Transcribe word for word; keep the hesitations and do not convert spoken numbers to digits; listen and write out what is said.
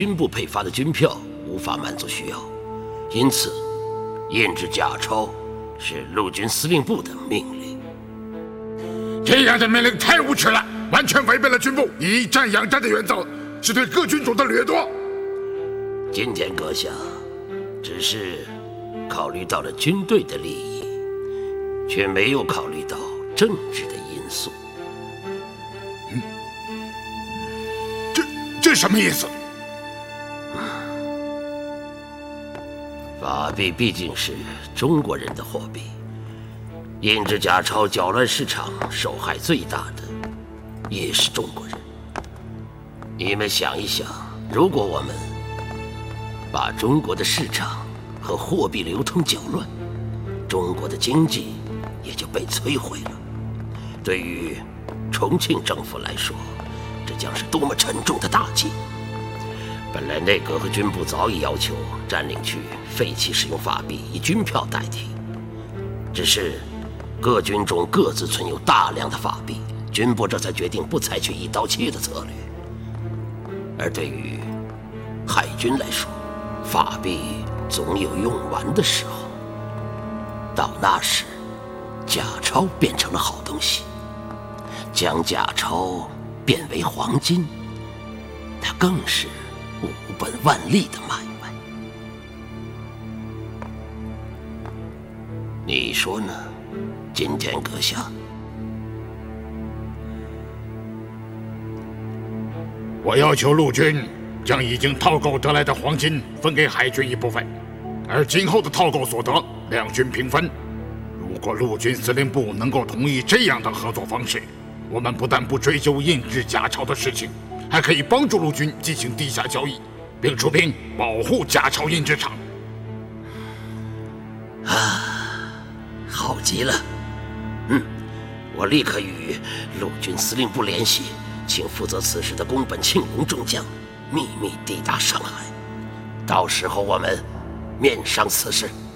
军部配发的军票无法满足需要，因此印制假钞是陆军司令部的命令。 这样的命令太无耻了，完全违背了军部以战养战的原则，是对各军种的掠夺。 今天阁下只是考虑到了军队的利益，却没有考虑到政治的因素。 嗯，这这什么意思？ 法币毕竟是中国人的货币，印制假钞搅乱市场，受害最大的也是中国人。你们想一想，如果我们把中国的市场和货币流通搅乱，中国的经济也就被摧毁了。对于重庆政府来说，这将是多么沉重的打击！本来内阁和军部早已要求占领区废弃使用法币，以军票代替。只是各军种各自存有大量的法币，军部这才决定不采取一刀切的策略。而对于海军来说，法币总有用完的时候，到那时，假钞变成了好东西，将假钞变为黄金，它更是无本万利的买卖。你说呢，金田阁下？ 我要求陆军将已经套购得来的黄金分给海军一部分，而今后的套购所得两军平分。如果陆军司令部能够同意这样的合作方式，我们不但不追究印制假钞的事情，还可以帮助陆军进行地下交易，并出兵保护假钞印制厂。 啊，好极了！嗯，我立刻与陆军司令部联系，请负责此事的宫本庆隆中将秘密抵达上海，到时候我们面商此事。